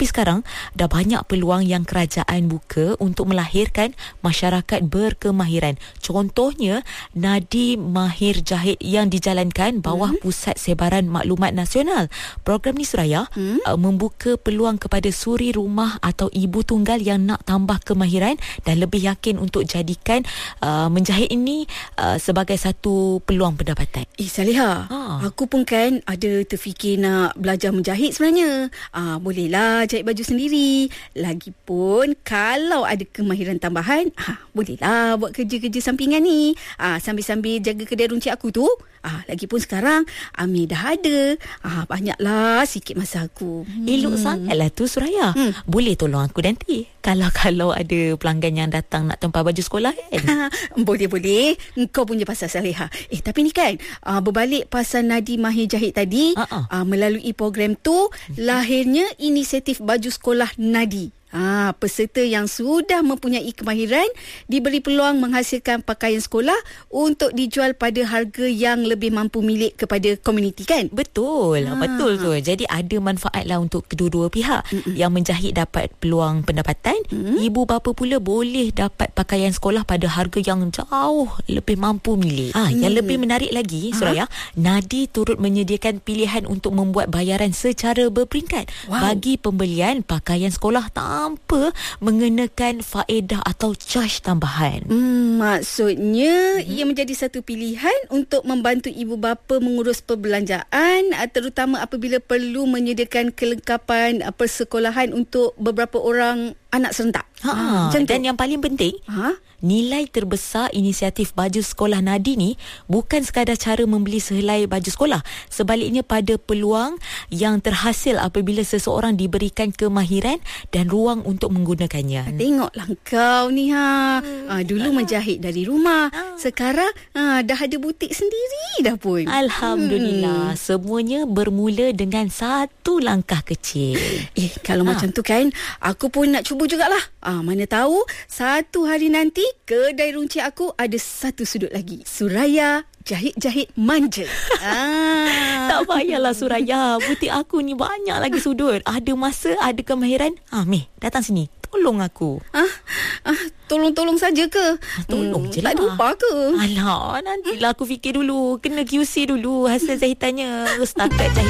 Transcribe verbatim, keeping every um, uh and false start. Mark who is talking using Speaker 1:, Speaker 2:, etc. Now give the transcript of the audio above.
Speaker 1: Tapi sekarang dah banyak peluang yang kerajaan buka untuk melahirkan masyarakat berkemahiran. Contohnya Nadi Mahir Jahit yang dijalankan bawah hmm. Pusat Sebaran Maklumat Nasional. Program ni Suraya hmm. uh, membuka peluang kepada suri rumah atau ibu tunggal yang nak tambah kemahiran dan lebih yakin untuk jadikan uh, menjahit ini uh, sebagai satu peluang pendapatan.
Speaker 2: Eh Saliha, ha. aku pun kan ada terfikir nak belajar menjahit sebenarnya. Ah, bolehlah jahit baju sendiri. Lagipun kalau ada kemahiran tambahan, ah, bolehlah buat kerja-kerja sampingan ni. Ah, sambil-sambil jaga kedai runcit aku tu. Ah, lagipun sekarang Amir dah ada. Ah, banyaklah sikit masa aku.
Speaker 1: Hmm. Elok sangatlah tu Suraya. Hmm. Boleh tolong aku nanti. Kalau-kalau ada pelanggan yang datang nak tempah baju sekolah kan.
Speaker 2: Boleh-boleh. Kau punya pasal Saleha. Eh tapi ni kan, uh, berbalik pasal Nadi Mahir Jahit tadi, uh-uh. uh, melalui program tu lahirnya inisiatif baju sekolah Nadi. Ah, peserta yang sudah mempunyai kemahiran diberi peluang menghasilkan pakaian sekolah untuk dijual pada harga yang lebih mampu milik kepada komuniti kan?
Speaker 1: Betul, ah. betul tu. Jadi ada manfaat lah untuk kedua-dua pihak. Mm-mm. Yang menjahit dapat peluang pendapatan, mm-hmm. ibu bapa pula boleh dapat pakaian sekolah pada harga yang jauh lebih mampu milik. Ah, mm. Yang lebih menarik lagi, Suraya, Nadi turut menyediakan pilihan untuk membuat bayaran secara berperingkat wow. bagi pembelian pakaian sekolah tanpa mengenakan faedah atau charge tambahan.
Speaker 2: Hmm, maksudnya hmm. ia menjadi satu pilihan untuk membantu ibu bapa mengurus perbelanjaan, terutama apabila perlu menyediakan kelengkapan persekolahan untuk beberapa orang anak serentak.
Speaker 1: Ha, ha. Dan yang paling penting, ha? nilai terbesar inisiatif baju sekolah Nadi ni bukan sekadar cara membeli sehelai baju sekolah. Sebaliknya pada peluang yang terhasil apabila seseorang diberikan kemahiran dan ruang untuk menggunakannya.
Speaker 2: Tengoklah kau ni ha. Hmm, ha dulu alah. menjahit dari rumah. Ha. Sekarang ha, dah ada butik sendiri dah pun.
Speaker 1: Alhamdulillah. Hmm. Semuanya bermula dengan satu langkah kecil.
Speaker 2: Eh kalau ha. macam tu kan, aku pun nak cuba jugalah. Ah, mana tahu satu hari nanti kedai runcit aku ada satu sudut lagi. Suraya Jahit-Jahit Manja.
Speaker 1: ah. Tak payahlah Suraya. Butik aku ni banyak lagi sudut. Ada masa, ada kemahiran. Ah, Meh, datang sini. Tolong aku.
Speaker 2: Ah, ah tolong-tolong saja ke?
Speaker 1: Ah, tolong
Speaker 2: hmm,
Speaker 1: je lah.
Speaker 2: Tak ada upah ke?
Speaker 1: Alah, nantilah aku fikir dulu. Kena Q C dulu hasil jahitannya. Setakat jahit